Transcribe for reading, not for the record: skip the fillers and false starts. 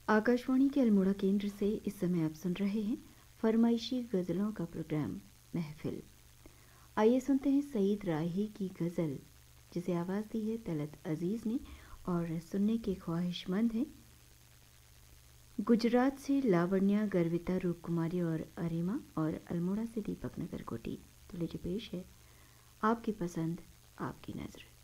आकाशवाणी के अल्मोड़ा केंद्र से इस समय आप सुन रहे हैं फरमाइशी गज़लों का प्रोग्राम महफिल। आइए सुनते हैं सईद राही की गज़ल, जिसे आवाज़ दी है तलत अजीज़ ने और सुनने के ख्वाहिशमंद हैं गुजरात से लावण्या, गर्विता, रूप कुमारी और अरिमा, और अल्मोड़ा से दीपक नगर कोटी। तो लीजिए पेश है आपकी पसंद आपकी नज़र।